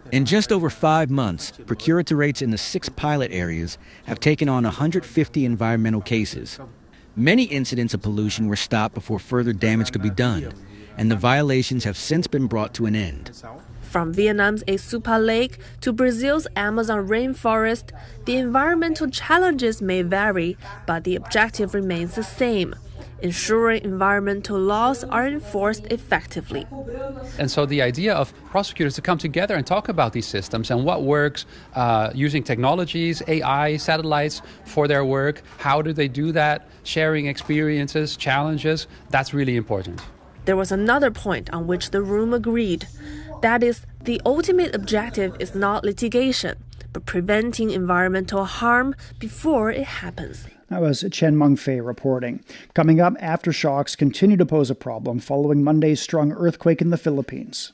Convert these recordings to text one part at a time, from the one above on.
In just over 5 months, procuratorrates in the 6 pilot areas have taken on 150 environmental cases. Many incidents of pollution were stopped before further damage could be done, and the violations have since been brought to an end. From Vietnam's Isupa Lake to Brazil's Amazon rainforest, the environmental challenges may vary, but the objective remains the same: ensuring environmental laws are enforced effectively. And so the idea of prosecutors to come together and talk about these systems and what works, using technologies, AI, satellites for their work, how do they do that, sharing experiences, challenges, that's really important. There was another point on which the room agreed. That is, the ultimate objective is not litigation, but preventing environmental harm before it happens. That was Chen Mengfei reporting. Coming up, aftershocks continue to pose a problem following Monday's strong earthquake in the Philippines.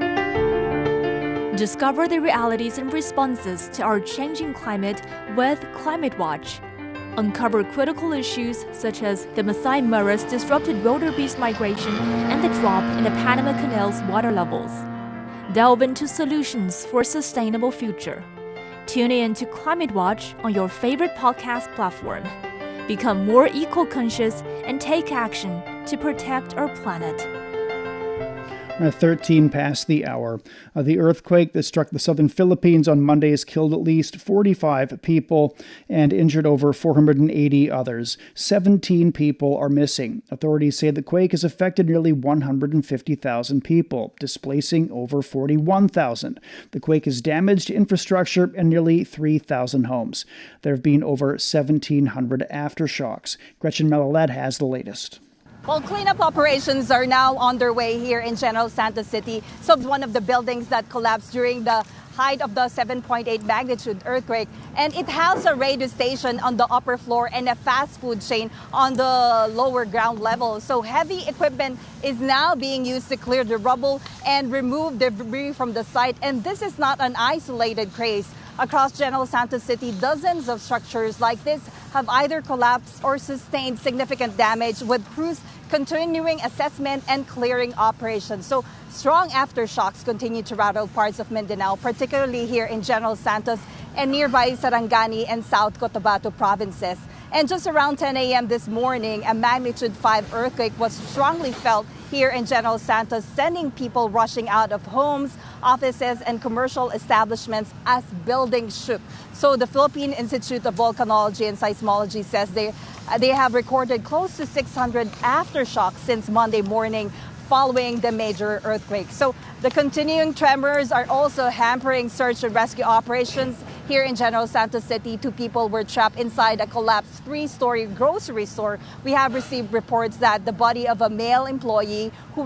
Discover the realities and responses to our changing climate with Climate Watch. Uncover critical issues such as the Masai Mara's disrupted wildebeest migration and the drop in the Panama Canal's water levels. Delve into solutions for a sustainable future. Tune in to Climate Watch on your favorite podcast platform. Become more eco-conscious and take action to protect our planet. 13 past the hour. The earthquake that struck the southern Philippines on Monday has killed at least 45 people and injured over 480 others. 17 people are missing. Authorities say the quake has affected nearly 150,000 people, displacing over 41,000. The quake has damaged infrastructure and nearly 3,000 homes. There have been over 1,700 aftershocks. Gretchen Malaled has the latest. Well, cleanup operations are now underway here in General Santos City. So one of the buildings that collapsed during the height of the 7.8 magnitude earthquake. And it has a radio station on the upper floor and a fast food chain on the lower ground level. So heavy equipment is now being used to clear the rubble and remove debris from the site. And this is not an isolated case. Across General Santos City, dozens of structures like this have either collapsed or sustained significant damage, with crews continuing assessment and clearing operations. So strong aftershocks continue to rattle parts of Mindanao, particularly here in General Santos and nearby Sarangani and South Cotabato provinces. And just around 10 a.m. this morning, a magnitude 5 earthquake was strongly felt here in General Santos, sending people rushing out of homes, offices, and commercial establishments as buildings shook. So the Philippine Institute of Volcanology and Seismology says they have recorded close to 600 aftershocks since Monday morning following the major earthquake. So the continuing tremors are also hampering search and rescue operations here in General Santos City. 2 people were trapped inside a collapsed 3-story grocery store. We have received reports that the body of a male employee who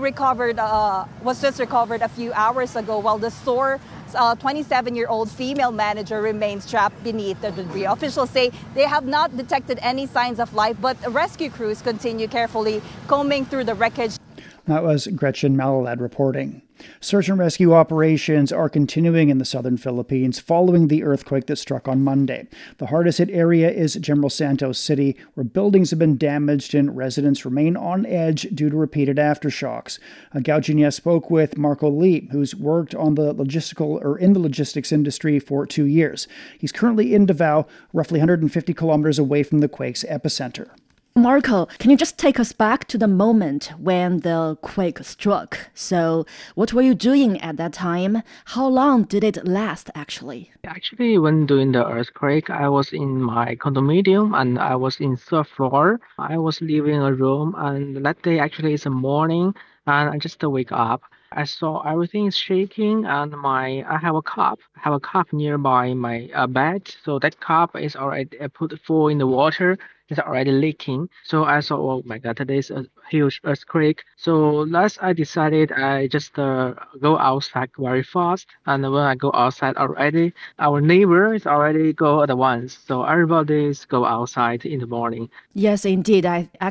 was just recovered a few hours ago, while the store's 27-year-old female manager remains trapped beneath the debris. Officials say they have not detected any signs of life, but rescue crews continue carefully combing through the wreckage. That was Gretchen Malaled reporting. Search and rescue operations are continuing in the southern Philippines following the earthquake that struck on Monday. The hardest hit area is General Santos City, where buildings have been damaged and residents remain on edge due to repeated aftershocks. Gao Jinya spoke with Marco Lee, who's worked on in the logistics industry for 2 years. He's currently in Davao, roughly 150 kilometers away from the quake's epicenter. Marco, can you just take us back to the moment when the quake struck? So what were you doing at that time? How long did it last, actually? Actually, when doing the earthquake, I was in my condominium and I was in third floor. I was living in a room, and that day actually is a morning, and I just wake up. I saw everything is shaking, and I have a cup nearby my bed. So that cup is already put full in the water. It's already leaking. So I thought, oh my God, today is a huge earthquake. So last I decided I just go outside very fast. And when I go outside already, our neighbor is already go at once. So everybody's go outside in the morning. Yes, indeed.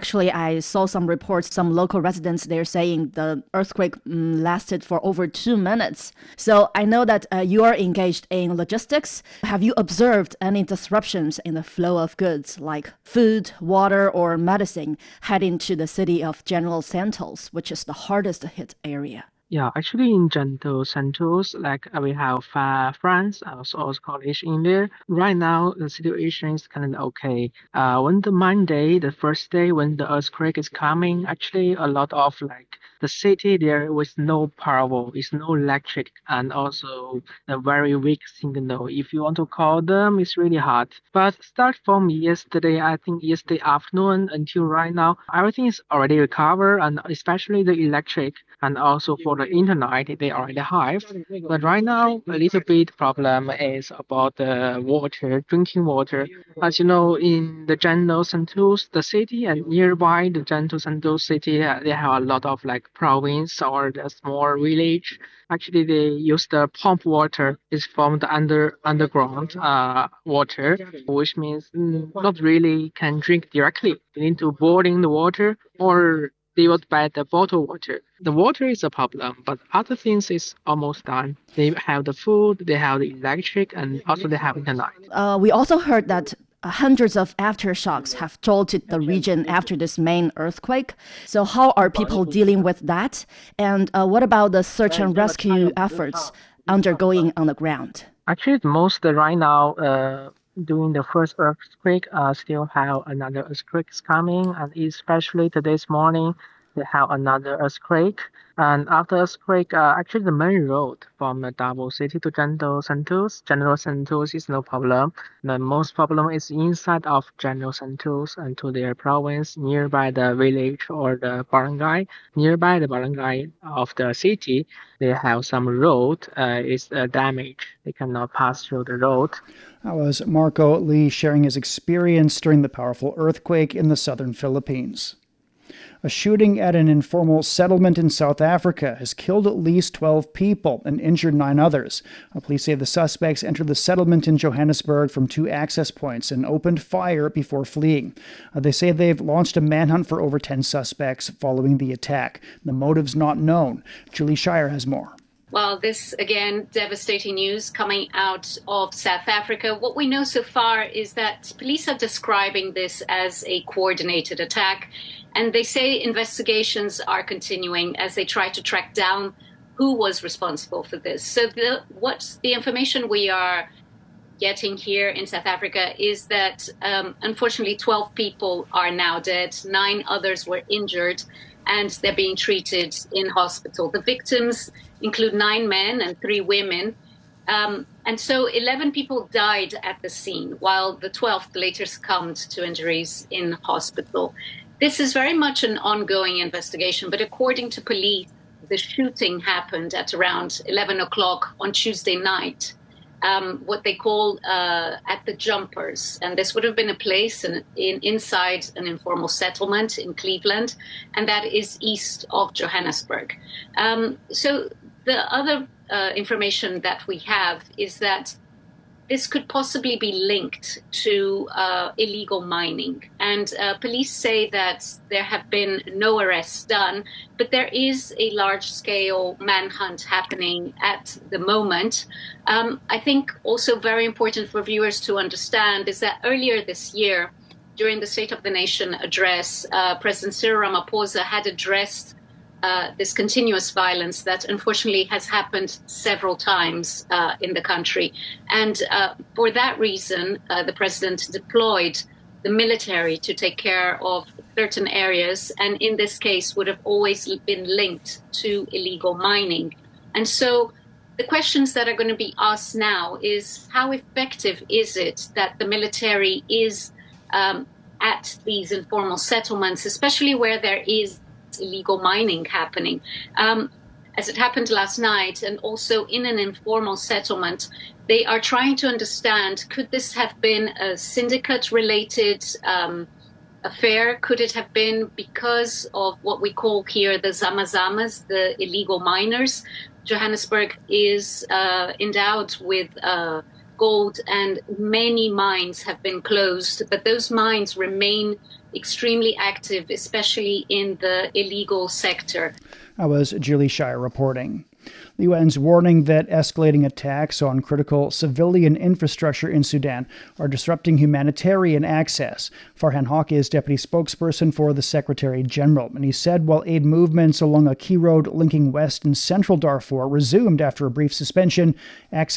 I saw some reports, some local residents, they're saying the earthquake lasted for over 2 minutes. So I know that you are engaged in logistics. Have you observed any disruptions in the flow of goods like food, water, or medicine heading to the city of General Santos, which is the hardest hit area? Yeah, actually in Gentle Santos, we have France, also college in there. Right now, the situation is kind of okay. When the Monday, the first day when the earthquake is coming, actually a lot of the city there was no power, it's no electric, and also a very weak signal. If you want to call them, it's really hard. But start from yesterday, I think yesterday afternoon until right now, everything is already recovered, and especially the electric and also for the internet they already have. But right now a little bit problem is about the water, drinking water. As you know, in the General Santos, the city and nearby the General Santos city, they have a lot of province or the small village. Actually, they use the pump water. It's from the underground water, which means not really can drink directly. You need to boiling the water or they would buy the bottled water. The water is a problem, but other things is almost done. They have the food, they have the electric, and also they have internet. We also heard that hundreds of aftershocks have jolted the region after this main earthquake. So how are people dealing with that? And what about the search and rescue efforts undergoing on the ground? Actually, most right now, during the first earthquake, still have another earthquake coming, and especially today's morning, they have another earthquake. And after earthquake, actually the main road from the Davao City to General Santos is no problem. The most problem is inside of General Santos and to their province, nearby the village or the barangay. Nearby the barangay of the city, they have some road is damaged. They cannot pass through the road. That was Marco Lee sharing his experience during the powerful earthquake in the southern Philippines. A shooting at an informal settlement in South Africa has killed at least 12 people and injured 9 others. Police say the suspects entered the settlement in Johannesburg from 2 access points and opened fire before fleeing. They say they've launched a manhunt for over 10 suspects following the attack. The motive's not known. Julie Shire has more. Well, this, again, devastating news coming out of South Africa. What we know so far is that police are describing this as a coordinated attack. And they say investigations are continuing as they try to track down who was responsible for this. So what's the information we are getting here in South Africa is that, unfortunately, 12 people are now dead. 9 others were injured, and they're being treated in hospital. The victims include 9 men and 3 women. And so 11 people died at the scene, while the 12th later succumbed to injuries in hospital. This is very much an ongoing investigation, but according to police, the shooting happened at around 11 o'clock on Tuesday night, what they call at the Jumpers. And this would have been a place inside an informal settlement in Cleveland, and that is east of Johannesburg. So the other information that we have is that this could possibly be linked to illegal mining. And police say that there have been no arrests done, but there is a large-scale manhunt happening at the moment. I think also very important for viewers to understand is that earlier this year, during the State of the Nation address, President Cyril Ramaphosa had addressed this continuous violence that unfortunately has happened several times in the country. And for that reason, the president deployed the military to take care of certain areas, and in this case would have always been linked to illegal mining. And so the questions that are going to be asked now is how effective is it that the military is at these informal settlements, especially where there is illegal mining happening, as it happened last night, and also in an informal settlement. They are trying to understand, could this have been a syndicate-related affair? Could it have been because of what we call here the Zamazamas, the illegal miners? Johannesburg is endowed with gold, and many mines have been closed, but those mines remain extremely active, especially in the illegal sector. That was Julie Shire reporting. The UN's warning that escalating attacks on critical civilian infrastructure in Sudan are disrupting humanitarian access. Farhan Haq is deputy spokesperson for the Secretary General, and he said while aid movements along a key road linking West and Central Darfur resumed after a brief suspension, access